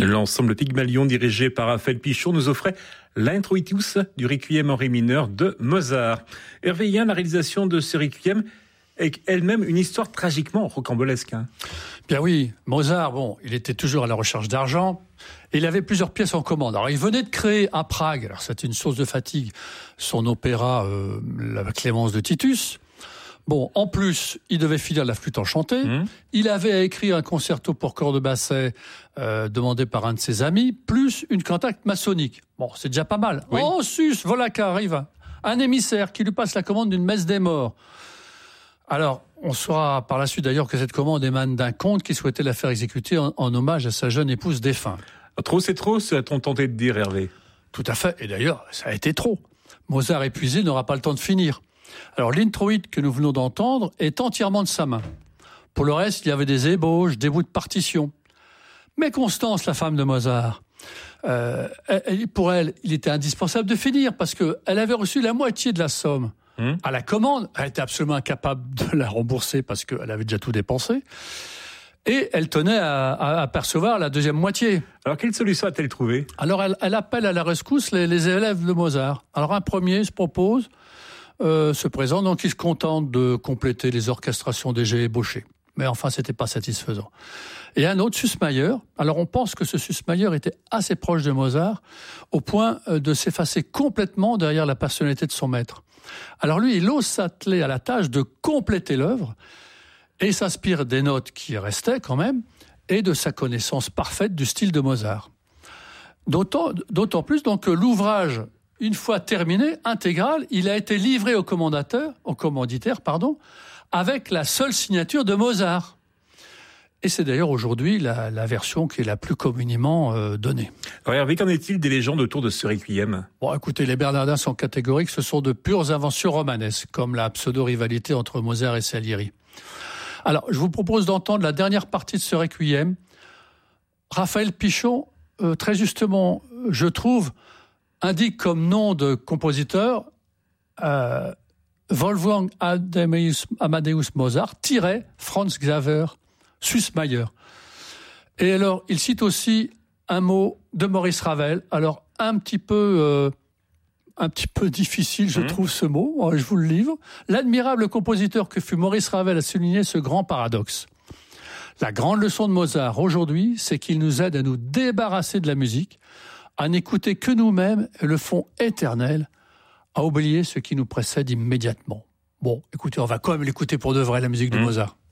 L'ensemble Pygmalion dirigé par Raphaël Pichon nous offrait l'introitus du Requiem en ré mineur de Mozart. Hervé Yen, la réalisation de ce Requiem est elle-même une histoire tragiquement rocambolesque. Bien oui, Mozart, il était toujours à la recherche d'argent et il avait plusieurs pièces en commande. Alors il venait de créer à Prague, alors c'était une source de fatigue, son opéra La Clémence de Titus. En plus, il devait finir la flûte enchantée. Il avait écrit un concerto pour corps de basset demandé par un de ses amis, plus une cantate maçonnique. C'est déjà pas mal. Oui. En sus, voilà qu'arrive un émissaire qui lui passe la commande d'une messe des morts. Alors, on saura par la suite d'ailleurs que cette commande émane d'un comte qui souhaitait la faire exécuter en hommage à sa jeune épouse défunte. Trop c'est trop, a-t-on tenté de dire, Hervé? Tout à fait, et d'ailleurs, ça a été trop. Mozart épuisé n'aura pas le temps de finir. Alors l'introït que nous venons d'entendre est entièrement de sa main. Pour le reste, il y avait des ébauches, des bouts de partition. Mais Constance, la femme de Mozart, pour elle, il était indispensable de finir parce qu'elle avait reçu la moitié de la somme. À la commande, elle était absolument incapable de la rembourser parce qu'elle avait déjà tout dépensé. Et elle tenait à percevoir la deuxième moitié. Alors, quelle solution a-t-elle trouvé? Alors, elle appelle à la rescousse les élèves de Mozart. Alors, un premier se propose, se présente, donc il se contente de compléter les orchestrations déjà ébauchées. Mais enfin, c'était pas satisfaisant. Et un autre, Süssmayer. Alors, on pense que ce Süssmayer était assez proche de Mozart, au point de s'effacer complètement derrière la personnalité de son maître. Alors lui, il ose s'atteler à la tâche de compléter l'œuvre, et s'inspire des notes qui restaient quand même, et de sa connaissance parfaite du style de Mozart. D'autant plus donc que l'ouvrage, une fois terminé, intégral, il a été livré au commanditaire, avec la seule signature de Mozart. Et c'est d'ailleurs aujourd'hui la version qui est la plus communément donnée. Alors Hervé, qu'en est-il des légendes autour de ce Requiem? Écoutez, les Bernardins sont catégoriques, ce sont de pures inventions romanesques, comme la pseudo-rivalité entre Mozart et Salieri. Alors, je vous propose d'entendre la dernière partie de ce Requiem. Raphaël Pichon, très justement, je trouve, indique comme nom de compositeur Wolfgang Amadeus Mozart, Franz Xaver Süssmayer. Et alors, il cite aussi un mot de Maurice Ravel. Alors, un petit peu difficile, je trouve, ce mot. Je vous le livre. L'admirable compositeur que fut Maurice Ravel a souligné ce grand paradoxe. La grande leçon de Mozart aujourd'hui, c'est qu'il nous aide à nous débarrasser de la musique, à n'écouter que nous-mêmes et le fond éternel, à oublier ce qui nous précède immédiatement. Écoutez, on va quand même l'écouter pour de vrai, la musique de Mozart.